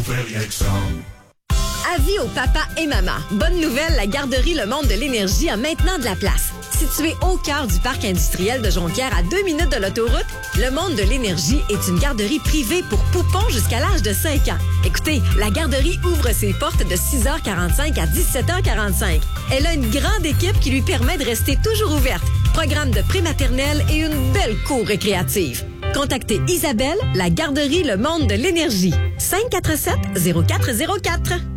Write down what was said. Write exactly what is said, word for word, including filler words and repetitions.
on fait rien que ça. Avis aux papas et mamas. Bonne nouvelle, la garderie Le Monde de l'Énergie a maintenant de la place. Située au cœur du parc industriel de Jonquière à deux minutes de l'autoroute, Le Monde de l'Énergie est une garderie privée pour poupons jusqu'à l'âge de cinq ans. Écoutez, la garderie ouvre ses portes de six heures quarante-cinq à dix-sept heures quarante-cinq. Elle a une grande équipe qui lui permet de rester toujours ouverte. Programme de prématernelle et une belle cour récréative. Contactez Isabelle, la garderie Le Monde de l'Énergie. cinq quatre sept zéro quatre zéro quatre.